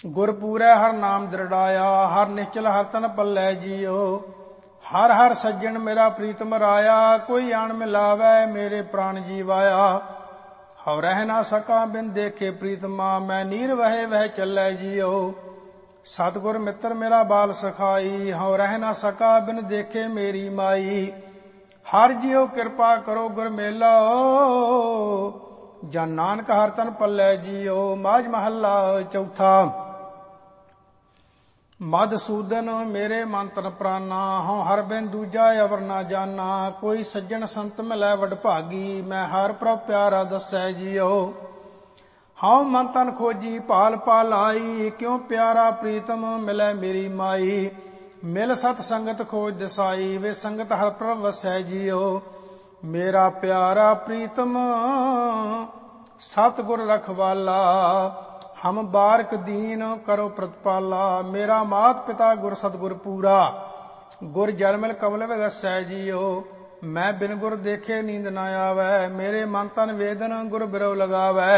गुरपूरै हर नाम दृढ़ाया, हर निश्चल हर तन पल्लै जियो। हर हर सज्जन मेरा प्रीतम राया, कोई आन मिलावै मेरे प्राण जीवाया। हव रह ना सका बिन देखे प्रीतमा, मैं नीर वहे वह चलै जियो। सतगुर मित्र मेरा बाल सखाई, हव रह ना सका बिन देखे मेरी माई। हर जियो कृपा करो गुर मेला, जन नानक हर तन पल्लै जियो। माझ महला चौथा। मधुसूदन मेरे मन तन प्राना, हूँ हर बिन दूजा अवर ना जाना। कोई सज्जन संत मिलै वड भागी, मैं हर प्रभ प्यारा दसै जियो। हूँ मन तन खोजी पाल पाल आई, क्यों प्यारा प्रीतम मिलै मेरी माई। मिल सत संगत खोज दिसाई, वे संगत हर प्रभ वसै जियो। मेरा प्यारा प्रीतम सतगुर रखवाला, हम बारक दीन करो प्रतिपाला। मेरा मात पिता गुर सतगुर पूरा, गुर जलमिल कमल विगसै जियो। मैं बिन गुर देखे नींद न आवै, मेरे मन तन वेदन गुर बिरव लगावै।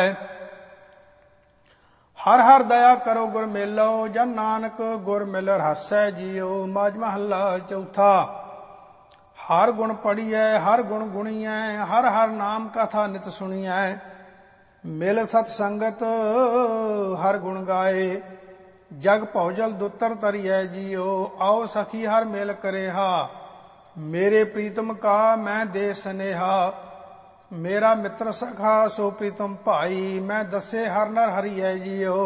हर हर दया करो गुर मेलो, जन नानक गुर मिल रहसै जियो। माझ महला चौथा। हर गुण पढ़िए हर गुण गुणिए, हर हर नाम कथा नित सुनिए। मिल सत संगत हर गुण गाए, जग भौजल दुतर तरिए जियो। आओ सखी हर मेल करेहा, मेरे प्रीतम का मैं दे स्नेहा। मेरा मित्र सखा सो प्रीतम भाई, मैं दसे हर नर हरिए जियो।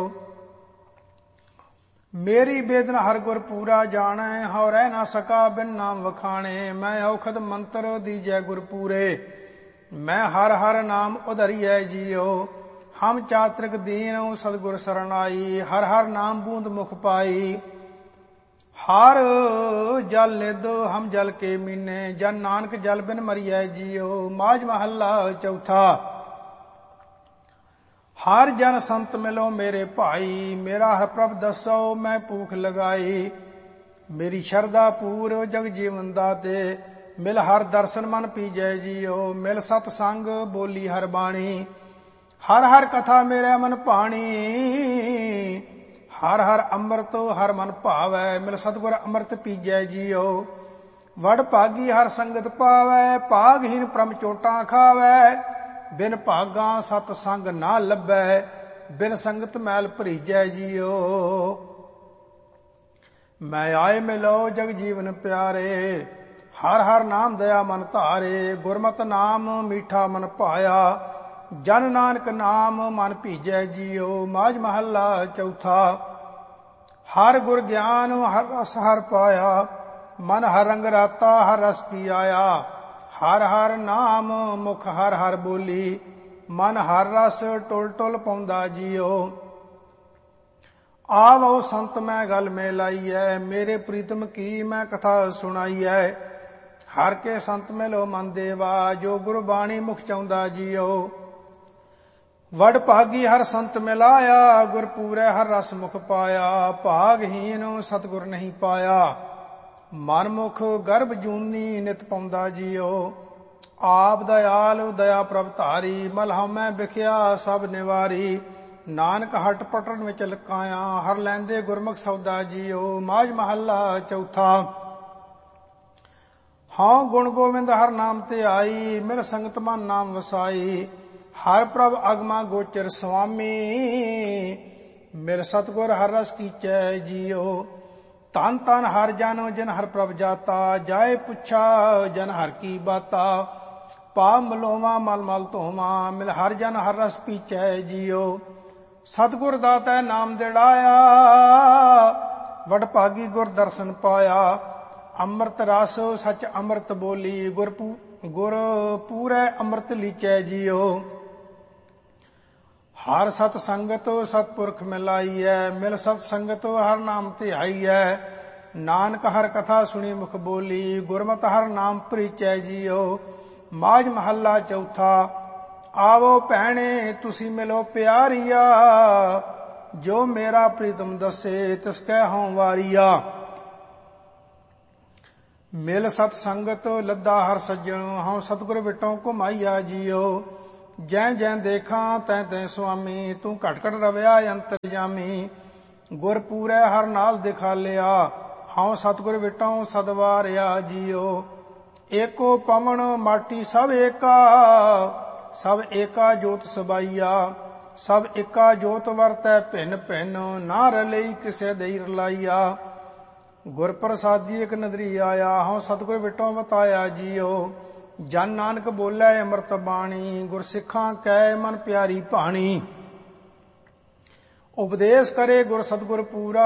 मेरी बेदन हर गुर पूरा जाने, हव रह ना सका बिन नाम वखाणे। मैं औखद मंत्र दीजै गुर पूरे, मैं हर हर नाम उधरिए जियो। हम चात्रिक दीन सतगुर सरनाई, हर हर नाम बूंद मुख पाई। हर जल निद हम जल के मीने, जन नानक जल बिन मरिए जियो। माझ महला चौथा। हर जन संत मिलो मेरे भाई, मेरा हर प्रभ दसो मैं भूख लगाई। मेरी शरदा पूर जग जीवन दाते, मिल हर दर्शन मन पीजै जियो। मिल सत संग बोली हर बाणी, हर हर कथा मेरे मन भाणी। हर हर अमृत हर मन भावै, मिल सतगुर अमृत पीजै जियो। वड भागी हर संगत पावै, भागहीन परम चोटां खावै। बिन भागां सत संग ना लभै, बिन संगत मैल भरीजै जियो। मैं आए मिलो जग जीवन प्यारे, हर हर नाम दया मन धारे। गुरमत नाम मीठा मन भाया, जन नानक नाम मन भीजै जियो। माझ महला चौथा। हर गुर ज्ञान हर रस हर पाया, मन हर रंग राता हर रस पियाया। हर हर नाम मुख हर हर बोली, मन हर रस टुल टुल पाउंदा जियो। आवो संत मैं गल में लाइए, मेरे प्रीतम की मैं कथा सुनाइए। हर के संत मिलो मन देवा, जो गुरबाणी मुख चाहुंदा जियो। वड भागी हर संत मिलाया, गुर पूरै हर रस मुख पाया। भागहीन सतगुर नहीं पाया, मन मुख गर्भ जूनी नित पाउंदा जियो। आप दयाल दया प्रभ धारी, मलह मैं बिखिया सब निवारी। नानक हट पटन विच लकाया, हर लैंदे गुरमुख सौदा जियो। माझ महला चौथा। हाँ गुण गोविंद हर नाम ते आई, मिल संगत मन नाम वसाई। हर प्रभ अगमा गोचर स्वामी, मिल सतगुर हर रस कीचै जियो। तन तन हर जन जिन हर प्रभ जाता, जाए पुछा जन हर की बाता। पाप मलोवा मल मल धोवा, मिल हर जन हर रस पीचै जियो। सतगुर दातै नाम दिड़ाया, वड भागी गुर दर्शन पाया। अमृत रस सच अमृत बोली, गुर पूरै अमृत लीचै जियो। हर सत संगत सतपुरख मिलाइए, मिल सत संगत हर नाम ध्याइए। नानक हर कथा सुनी मुख बोली, गुरमत हर नाम परिचय जियो। माझ महला चौथा। आवो भैणे तुसी मिलो प्यारिया, जो मेरा प्रीतम दसे तिसकै हों वारिया। मिल सत संगत लद्दा हर सज्जन, हूँ सतगुर विटों घुमाइया जियो। जै जै देखा तै तै स्वामी, तू घट घट रविया अंतरजामी। ਗੁਰ ਪੂਰੈ ਹਰ ਨਾਲ ਦਿਖਾਲਿਆ, ਹਉ ਸਤਿਗੁਰ ਵਿਟਉ ਸਦਵਾਰਿਆ ਜੀਓ। ਏਕੋ ਪਵਨ ਮਾਟੀ ਸਭ ਏਕਾ, ਸਭ ਏਕਾ ਜੋਤ ਸਬਾਈਆ। ਸਭ ਏਕਾ ਜੋਤ ਵਰਤੈ ਭਿੰਨ ਭਿੰਨ, ਨਾ ਰਲਈ ਕਿਸੇ ਦੇਈ ਰਲਾਈਆ। ਗੁਰ ਪ੍ਰਸਾਦੀ ਇਕ ਨਦਰੀ ਆਇਆ, ਹਉ ਸਤਿਗੁਰ ਵਿਟੋਂ ਬਤਾਇਆ ਜੀਓ। ਜਨ ਨਾਨਕ ਬੋਲੇ ਅੰਮ੍ਰਿਤ ਬਾਣੀ, ਗੁਰ ਸਿੱਖਾਂ ਕੈ ਮਨ ਪਿਆਰੀ ਭਾਣੀ। ਉਪਦੇਸ਼ ਕਰੇ ਗੁਰ ਸਤਿਗੁਰ ਪੂਰਾ,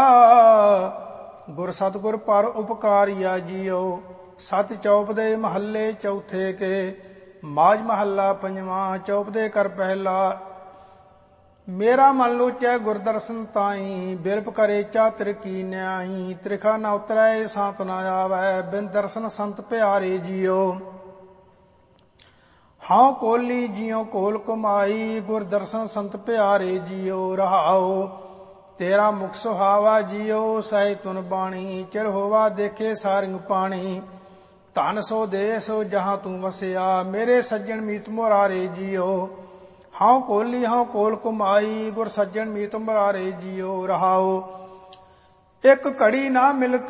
ਗੁਰ ਸਤਿਗੁਰ ਪਰ ਉਪਕਾਰੀਆ ਜੀਓ। ਸਤਿ ਚੌਪਦੇ ਮਹੱਲੇ ਚੌਥੇ ਕੇ, ਮਾਝ ਮਹੱਲਾ ਪੰਜਵਾਂ। ਚੌਪਦੇ ਕਰ ਪਹਿਲਾ, ਮੇਰਾ ਮਨ ਲੋਚੈ ਗੁਰ ਦਰਸ਼ਨ ਤਾਈ, ਬਿਰਪ ਕਰੇ ਚਾਤਰ ਕੀ ਨਿਆਈ। ਤ੍ਰਿਖਾ ਨ ਉਤਰੈ ਸਾਤ ਨ ਆਵੈ, ਬਿਨ ਦਰਸ਼ਨ ਸੰਤ ਪਿਆਰੇ ਜੀਓ। ਹਉ ਕੋਲੀ ਜਿਉ ਕੋਲ ਕਮਾਈ, ਗੁਰ ਦਰਸ਼ਨ ਸੰਤ ਪਿਆਰੇ ਜੀਓ। ਰਹਾਉ ਤੇਰਾ ਮੁਖ ਸੁਹਾਵਾ ਜੀਓ, ਸਹਿ ਤੁਨ ਬਾਣੀ। ਚਿਰ ਹੋਵਾ ਦੇਖੇ ਸਾਰਿੰਗ ਪਾਣੀ, ਧਨ ਸੋ ਦੇਸ ਜਹਾਂ ਤੂੰ ਵਸਿਆ। ਮੇਰੇ ਸੱਜਣ ਮੀਤ ਮੁਰਾਰੇ ਜੀਓ। ਹਉ ਕੋਲੀ ਹਉ ਕੋਲ ਕਮਾਈ, ਗੁਰ ਸੱਜਣ ਮੀਤ ਮੁਰਾਰੇ ਜੀਓ। ਰਹਾਉ ਇੱਕ ਘੜੀ ਨਾ ਮਿਲਤ